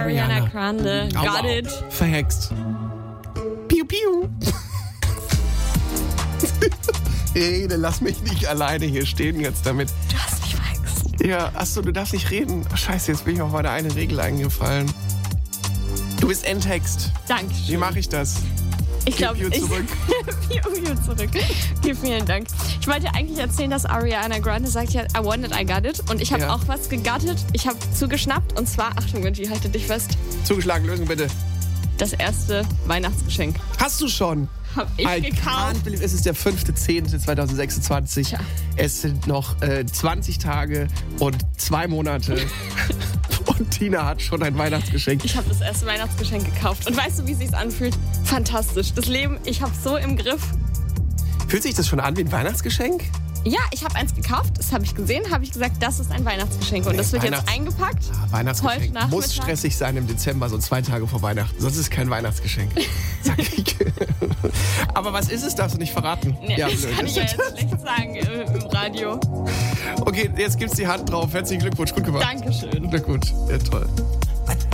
Ariana Grande. Got it. Verhext. Piu, piu. Rede, lass mich nicht alleine hier stehen jetzt damit. Du hast mich verhext. Ja, achso, du darfst nicht reden. Ach, scheiße, jetzt bin ich auf meine eine Regel eingefallen. Du bist enthext. Dankeschön. Wie mache ich das? Ich glaube, Piu, piu zurück. Piu, piu zurück. Okay, vielen Dank. Ich wollte eigentlich erzählen, dass Ariana Grande sagt ja, I want it, I got it. Und ich habe auch was gegattet. Ich habe zugeschnappt. Und zwar, Achtung, Benji, halte dich fest. Zugeschlagen, Lösung bitte. Das erste Weihnachtsgeschenk. Hast du schon? Hab ich gekauft. Es ist der 5.10.2026. Tja. Es sind noch 20 Tage und 2 Monate. Und Tina hat schon ein Weihnachtsgeschenk. Ich habe das erste Weihnachtsgeschenk gekauft. Und weißt du, wie es sich anfühlt? Fantastisch. Das Leben, ich habe so im Griff. Fühlt sich das schon an wie ein Weihnachtsgeschenk? Ja, ich habe eins gekauft, das habe ich gesehen, habe ich gesagt, das ist ein Weihnachtsgeschenk. Und das wird jetzt eingepackt. Weihnachtsgeschenk Heute Nachmittag. muss stressig sein im Dezember, so 2 Tage vor Weihnachten. Sonst ist es kein Weihnachtsgeschenk. Sag ich. Aber was ist es, darfst du nicht verraten. Nee, Ja, das blöd. kann ich ja jetzt schlecht sagen im Radio. Okay, jetzt gibt's die Hand drauf. Herzlichen Glückwunsch, gut gemacht. Dankeschön. Na gut, ja toll.